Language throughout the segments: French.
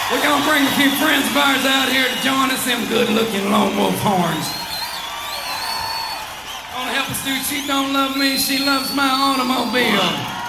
We're gonna bring a few friends of ours out here to join us, them good-looking lone wolf horns. Gonna help us do She Don't Love Me, She Loves My Automobile.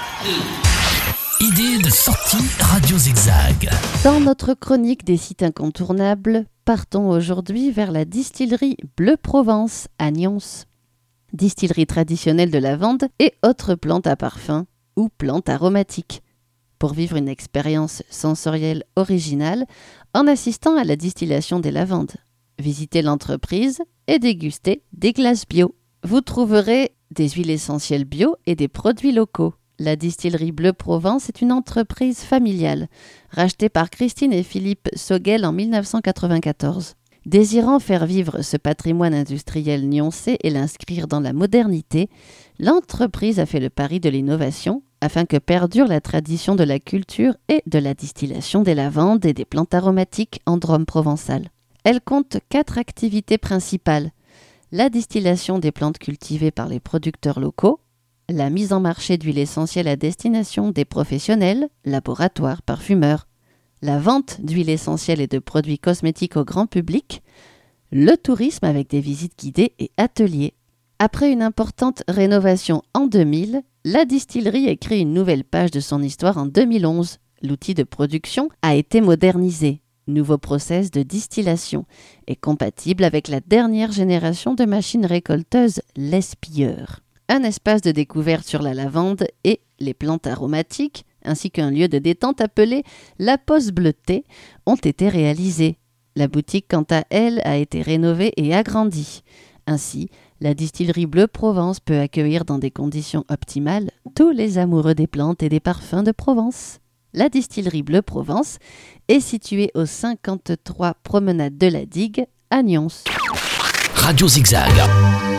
Idée de sortie Radio Zigzag. Dans notre chronique des sites incontournables, partons aujourd'hui vers la distillerie Bleu Provence à Nyons. Distillerie traditionnelle de lavande et autres plantes à parfum ou plantes aromatiques. Pour vivre une expérience sensorielle originale en assistant à la distillation des lavandes. Visitez l'entreprise et dégustez des glaces bio. Vous trouverez des huiles essentielles bio et des produits locaux. La distillerie Bleu Provence est une entreprise familiale, rachetée par Christine et Philippe Sogel en 1994. Désirant faire vivre ce patrimoine industriel nyonsais et l'inscrire dans la modernité, l'entreprise a fait le pari de l'innovation afin que perdure la tradition de la culture et de la distillation des lavandes et des plantes aromatiques en Drôme provençal. Elle compte 4 activités principales. La distillation des plantes cultivées par les producteurs locaux, la mise en marché d'huiles essentielles à destination des professionnels, laboratoires, parfumeurs, la vente d'huiles essentielles et de produits cosmétiques au grand public, le tourisme avec des visites guidées et ateliers. Après une importante rénovation en 2000, la distillerie écrit une nouvelle page de son histoire en 2011. L'outil de production a été modernisé. Nouveau process de distillation est compatible avec la dernière génération de machines récolteuses l'espilleur. Un espace de découverte sur la lavande et les plantes aromatiques, ainsi qu'un lieu de détente appelé la Pause Bleutée, ont été réalisés. La boutique, quant à elle, a été rénovée et agrandie. Ainsi, la distillerie Bleu Provence peut accueillir dans des conditions optimales tous les amoureux des plantes et des parfums de Provence. La distillerie Bleu Provence est située au 53 promenade de la Digue à Nyons. Radio Zigzag.